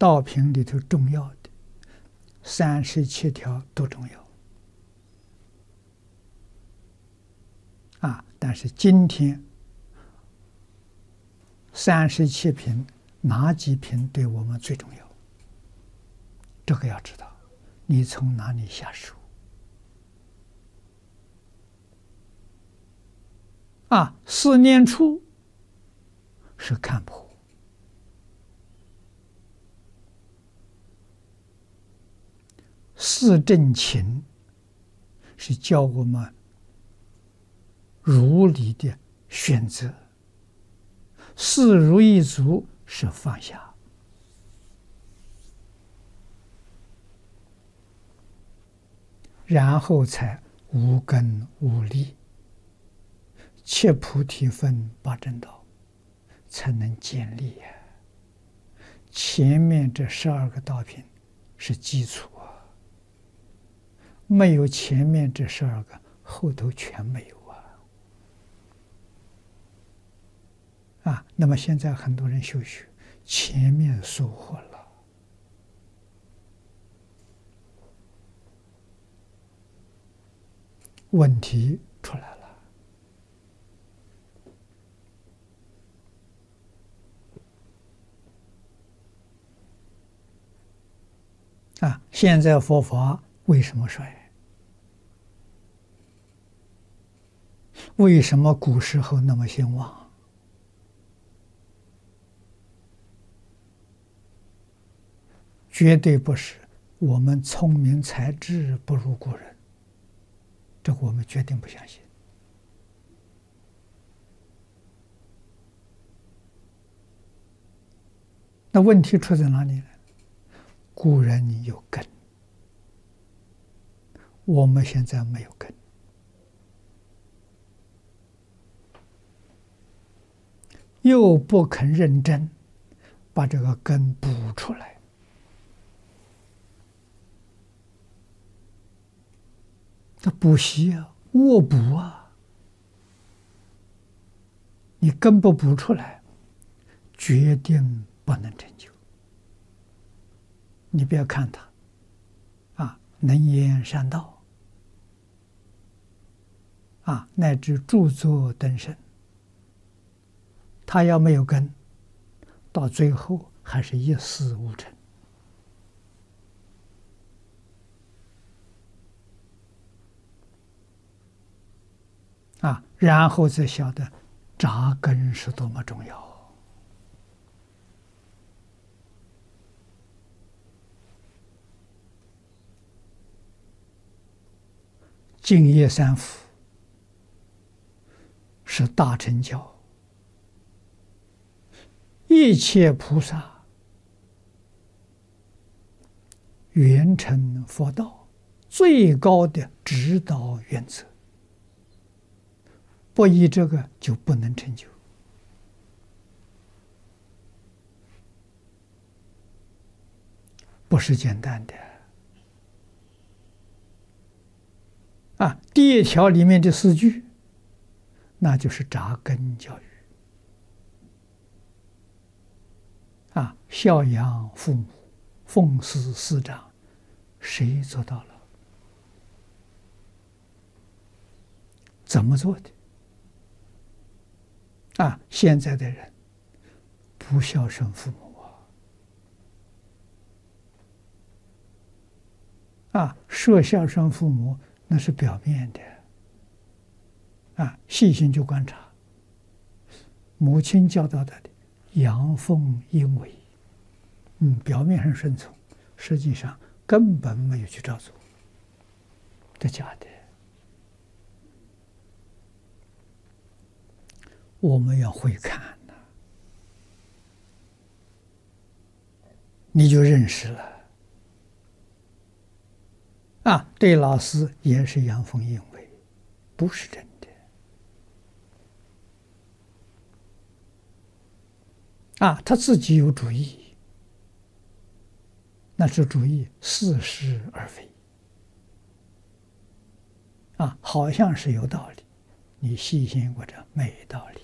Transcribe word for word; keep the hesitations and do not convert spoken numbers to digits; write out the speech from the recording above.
道品里头重要的三十七条都重要啊！但是今天三十七品哪几品对我们最重要？这个要知道，你从哪里下手啊？四念处是看破，四正勤是教我们如理的选择，四如意足是放下，然后才无根无利，切菩提分八正道才能建立呀。前面这十二个道品是基础啊，没有前面这十二个，后头全没有啊。啊，那么现在很多人修学，前面收获了，问题出来了。啊，现在佛法为什么衰？为什么古时候那么兴旺？绝对不是我们聪明才智不如古人，这个我们决定不相信。那问题出在哪里呢？古人有根，我们现在没有根，又不肯认真把这个根补出来。这补习啊，卧补啊，你根不补出来，决定不能成就。你不要看他，啊，能言善道，啊，乃至著作等身，他要没有根，到最后还是一事无成。啊，然后才晓得扎根是多么重要。净业三福是大乘教，一切菩萨圆成佛道最高的指导原则，不依这个就不能成就。不是简单的。啊，第一条里面的四句，那就是扎根教育。啊，孝养父母，奉事师长，谁做到了？怎么做的？啊，现在的人不孝顺父母啊！啊，说孝顺父母。那是表面的，啊，细心去观察，母亲教导他的阳奉阴违，嗯，表面上顺从，实际上根本没有去照做，这假的。我们要会看呐，你就认识了。啊，对老师也是阳奉阴违，不是真的。啊，他自己有主意，那是主意似是而非。啊，好像是有道理，你细心或者没道理。